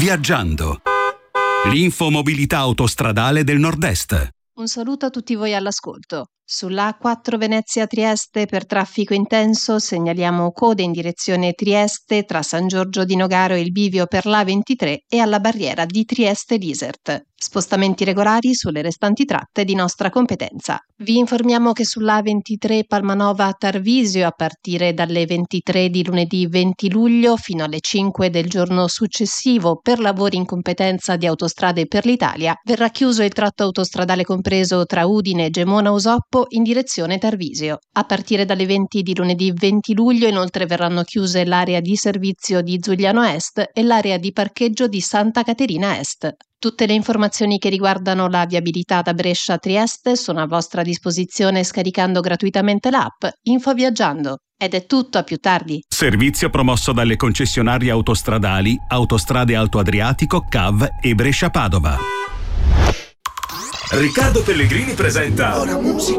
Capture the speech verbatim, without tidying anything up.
Viaggiando. L'infomobilità autostradale del Nord-Est. Un saluto a tutti voi all'ascolto. Sulla A quattro Venezia-Trieste per traffico intenso segnaliamo code in direzione Trieste tra San Giorgio di Nogaro e il bivio per l'A ventitré e alla barriera di Trieste-Lisert. Spostamenti regolari sulle restanti tratte di nostra competenza. Vi informiamo che sulla A ventitré Palmanova-Tarvisio a partire dalle ventitré di lunedì venti luglio fino alle cinque del giorno successivo per lavori in competenza di Autostrade per l'Italia verrà chiuso il tratto autostradale compreso tra Udine e Gemona Usoppo in direzione Tarvisio. A partire dalle venti di lunedì venti luglio inoltre verranno chiuse l'area di servizio di Giuliano Est e l'area di parcheggio di Santa Caterina Est. Tutte le informazioni che riguardano la viabilità da Brescia a Trieste sono a vostra disposizione scaricando gratuitamente l'app Info Viaggiando. Ed è tutto, a più tardi. Servizio promosso dalle concessionarie autostradali Autostrade Alto Adriatico, C A V e Brescia Padova. Riccardo Pellegrini presenta Ora musica.